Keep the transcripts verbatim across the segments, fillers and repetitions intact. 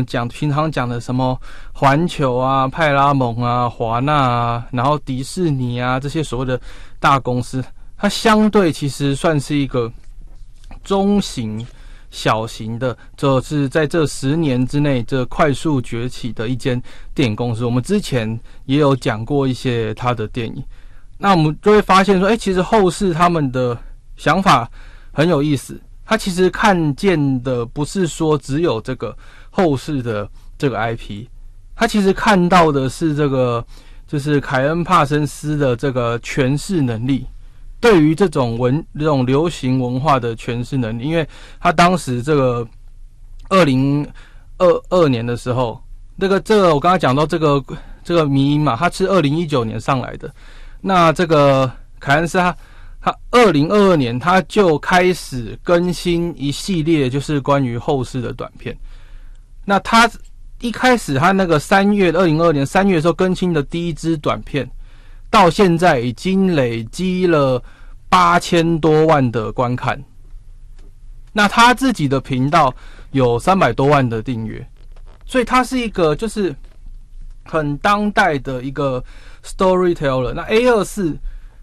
们讲平常讲的什么环球啊、派拉蒙啊、华纳啊，然后迪士尼啊这些所谓的大公司，它相对其实算是一个中型、小型的，就是在这十年之内这快速崛起的一间电影公司。我们之前也有讲过一些它的电影，那我们就会发现说，哎，其实后世他们的想法很有意思。他其实看见的不是说只有这个后世的这个 I P， 他其实看到的是这个就是凯恩·帕森斯的这个诠释能力，对于这种文这种流行文化的诠释能力。因为他当时这个二零二二年的时候，这个这个我刚刚讲到这个这个迷因嘛，他是二零一九年上来的，那这个凯恩斯他。他二零二二年他就开始更新一系列就是关于后世的短片。那他一开始他那个三月二零二二年三月的时候更新的第一支短片，到现在已经累积了八千多万的观看。那他自己的频道有三百多万的订阅，所以他是一个就是很当代的一个 storyteller。那 A 二四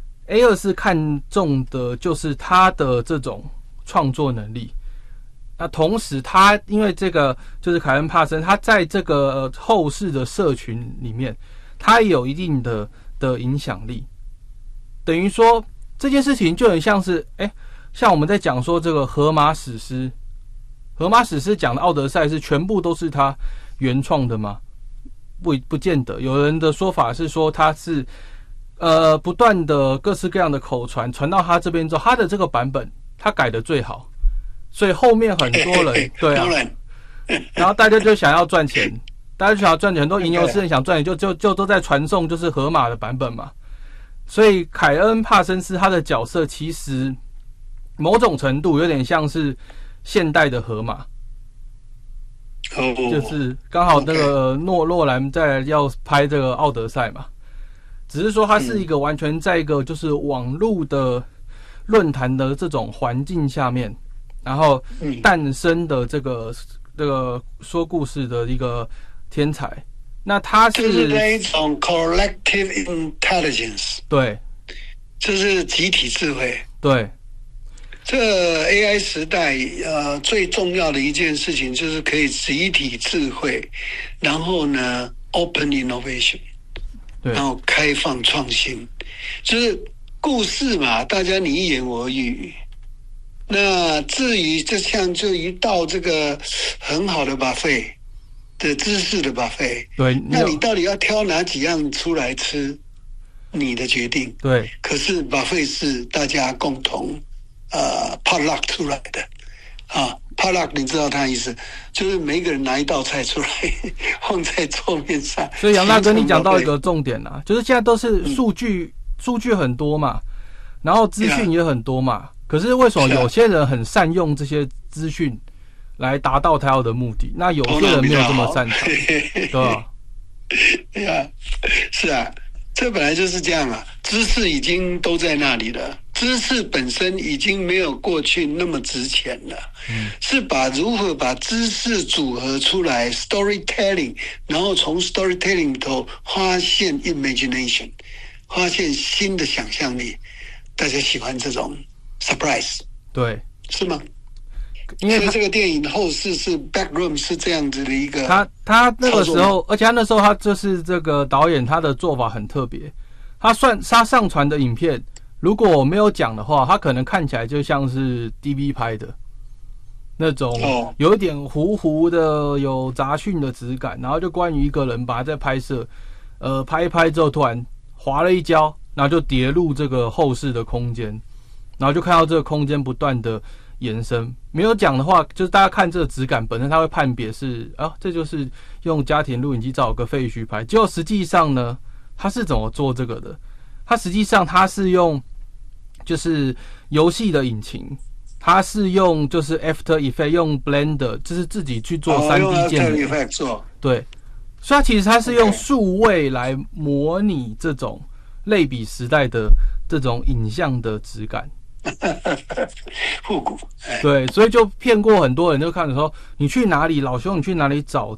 A 二四看重的就是他的这种创作能力。那同时他因为这个就是凯恩帕森，他在这个、呃、后世的社群里面，他也有一定的的影响力。等于说这件事情就很像是，哎，像我们在讲说这个荷马史诗，荷马史诗讲的奥德赛是全部都是他原创的吗？不不见得，有人的说法是说他是。呃，不断的各式各样的口传传到他这边之后，他的这个版本他改的最好，所以后面很多人对啊，然后大家就想要赚钱，大家就想要赚钱，很多吟游诗人想赚钱，就就就都在传颂就是荷马的版本嘛。所以凯恩帕森斯他的角色其实某种程度有点像是现代的荷马，就是刚好那个诺诺兰在要拍这个奥德赛嘛。只是说它是一个完全在一个就是网络的论坛的这种环境下面，然后诞生的这个这个说故事的一个天才。那他是就是那一种 collective intelligence， 对， 就是集体智慧。 对， 这 A I 时代呃最重要的一件事情就是可以集体智慧，然后呢 open innovation。然后开放创新，就是故事嘛，大家你一言我一语。那至于这项就一道这个很好的 buffet 的知识的 buffet， 对， 那你到底要挑哪几样出来吃，你的决定。 对， 可是 buffet 是大家共同呃 potluck 出来的啊。potluck 你知道它的意思，就是每一个人拿一道菜出来放在桌面上。 所以杨大哥你讲到一个重点啊，就是现在都是数据、嗯、数据很多嘛，然后资讯也很多嘛，可是为什么有些人很善用这些资讯来达到他要的目的，那有些人没有这么擅长，对吧？ 对啊，是啊，这本来就是这样啊，知识已经都在那里了，知识本身已经没有过去那么值钱了，嗯，是把如何把知识组合出来 storytelling， 然后从 storytelling 里头发现 imagination， 发现新的想象力，大家喜欢这种 surprise， 对， 是吗？因为这个电影后世是 backroom 是这样子的一个， 他他那个时候，而且他那时候他就是这个导演，他的做法很特别。他算他上传的影片，如果我没有讲的话，他可能看起来就像是 D V 拍的那种，有一点糊糊的、有杂讯的质感。然后就关于一个人把他在拍摄，呃，拍一拍之后突然滑了一跤，然后就跌入这个后世的空间，然后就看到这个空间不断的延伸。没有讲的话，就是大家看这个质感本身，他会判别是啊，这就是用家庭录影机找个废墟拍。结果实际上呢，他是怎么做这个的？他实际上他是用就是游戏的引擎，他是用就是 After Effects 用 Blender， 就是自己去做 三 D 建模。 哦、做对，所以他其实他是用数位来模拟这种类比时代的这种影像的质感。 复古， 对，所以就骗过很多人，就看着说你去哪里，老兄你去哪里找